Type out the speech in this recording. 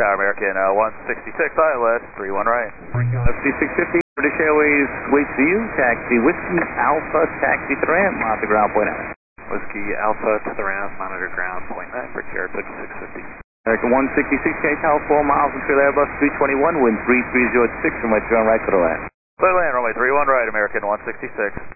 Tower, American 166 ILS, 31 right. FC650, British Airways waits for you. Taxi Whiskey Alpha, taxi to the ramp, monitor ground point out. Whiskey Alpha to the ramp, monitor ground point 9, British Airways 650. American 166, Tower 4 miles until Airbus 321, wind 3306, and right to run right to the left. Clear land, runway 31 right, American 166.